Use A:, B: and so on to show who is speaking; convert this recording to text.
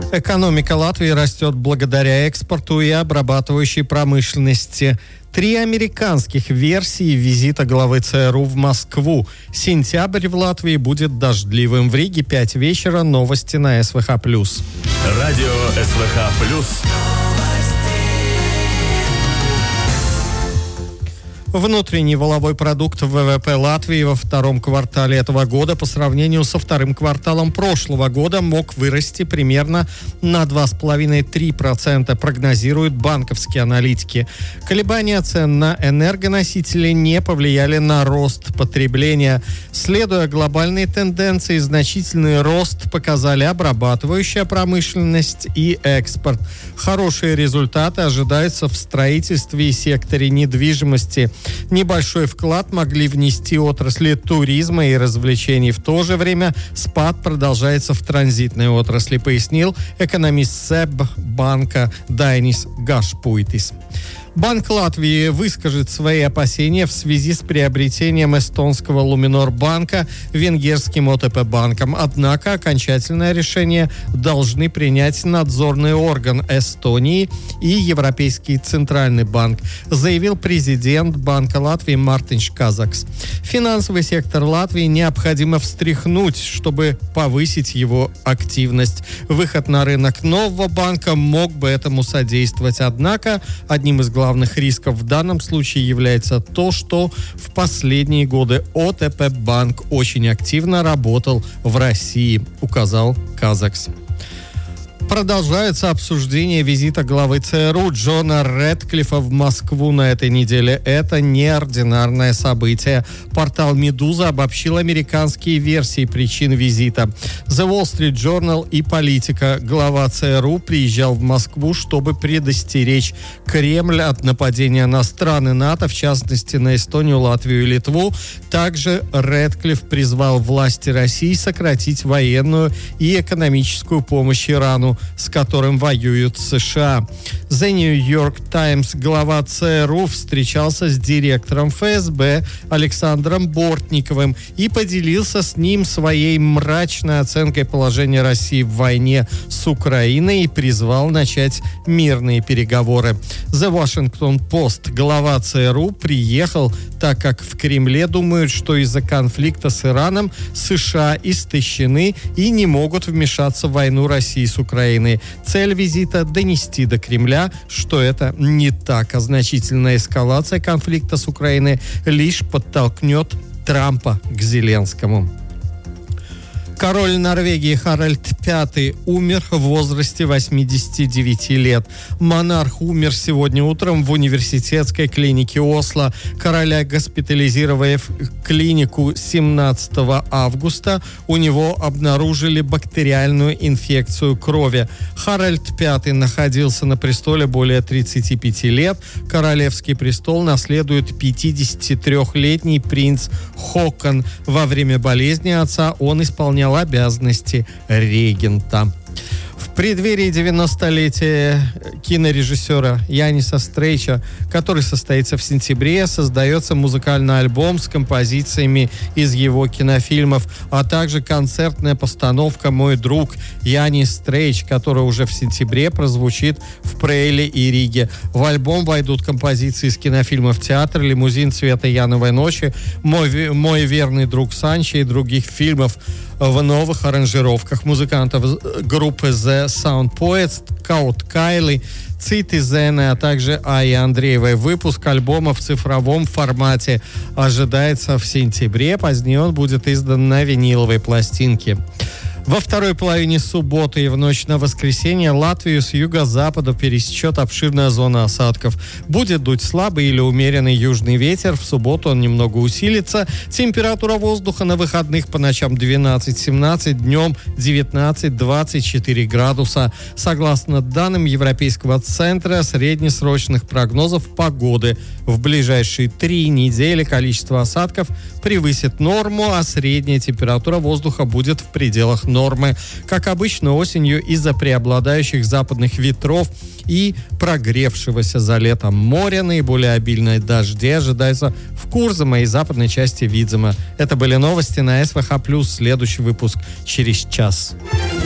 A: Экономика Латвии растет благодаря экспорту и обрабатывающей промышленности. 3 американских версии визита главы ЦРУ в Москву. Сентябрь в Латвии будет дождливым. В Риге 5 вечера. Новости на СВХ+.
B: Радио СВХ+.
A: Внутренний валовой продукт ВВП Латвии во втором квартале этого года по сравнению со вторым кварталом прошлого года мог вырасти примерно на 2,5-3%, прогнозируют банковские аналитики. Колебания цен на энергоносители не повлияли на рост потребления. Следуя глобальной тенденции, значительный рост показали обрабатывающая промышленность и экспорт. Хорошие результаты ожидаются в строительстве и секторе недвижимости. Небольшой вклад могли внести отрасли туризма и развлечений. В то же время спад продолжается в транзитной отрасли, пояснил экономист СЭБ банка Дайнис Гашпуйтис. Банк Латвии выскажет свои опасения в связи с приобретением эстонского Луминор-банка венгерским ОТП банком. Однако окончательное решение должны принять надзорный орган Эстонии и Европейский центральный банк, заявил президент Банка Латвии Мартинš Казакс. Финансовый сектор Латвии необходимо встряхнуть, чтобы повысить его активность. Выход на рынок нового банка мог бы этому содействовать. Однако одним из главных рисков в данном случае является то, что в последние годы ОТП банк очень активно работал в России, указал Казакс. Продолжается обсуждение визита главы ЦРУ Джона Рэдклиффа в Москву на этой неделе. Это неординарное событие. Портал «Медуза» обобщил американские версии причин визита. The Wall Street Journal и «Политика». Глава ЦРУ приезжал в Москву, чтобы предостеречь Кремль от нападения на страны НАТО, в частности на Эстонию, Латвию и Литву. Также Рэдклифф призвал власти России сократить военную и экономическую помощь Ирану, с которым воюют США. The New York Times глава ЦРУ встречался с директором ФСБ Александром Бортниковым и поделился с ним своей мрачной оценкой положения России в войне с Украиной и призвал начать мирные переговоры. The Washington Post глава ЦРУ приехал, так как в Кремле думают, что из-за конфликта с Ираном США истощены и не могут вмешаться в войну России с Украиной. Цель визита – донести до Кремля, что это не так, а значительная эскалация конфликта с Украиной лишь подтолкнет Трампа к Зеленскому. Король Норвегии Харальд V умер в возрасте 89 лет. Монарх умер сегодня утром в университетской клинике Осло. Короля госпитализировали в клинику 17 августа. У него обнаружили бактериальную инфекцию крови. Харальд V находился на престоле более 35 лет. Королевский престол наследует 53-летний принц Хокон. Во время болезни отца он исполнял обязанности регента. В преддверии 90-летия кинорежиссера Яниса Стрейча, который состоится в сентябре, создается музыкальный альбом с композициями из его кинофильмов, а также концертная постановка «Мой друг» Янис Стрейч, которая уже в сентябре прозвучит в Прейле и Риге. В альбом войдут композиции из кинофильмов «Театр», «Лимузин цвета Яновой ночи», «Мой верный друг Санчо» и других фильмов в новых аранжировках музыкантов группы The Sound Poets, Каут Кайли, Цити Зены, а также Аи Андреевой. Выпуск альбома в цифровом формате ожидается в сентябре. Позднее он будет издан на виниловой пластинке. Во второй половине субботы и в ночь на воскресенье Латвию с юго-запада пересечет обширная зона осадков. Будет дуть слабый или умеренный южный ветер. В субботу он немного усилится. Температура воздуха на выходных по ночам 12-17, днем 19-24 градуса. Согласно данным Европейского центра среднесрочных прогнозов погоды, в ближайшие 3 недели количество осадков превысит норму, а средняя температура воздуха будет в пределах нормы. Как обычно, осенью из-за преобладающих западных ветров и прогревшегося за летом моря наиболее обильные дожди ожидаются в Курзаме и западной части Видзема. Это были новости на СВХ+. Следующий выпуск через час.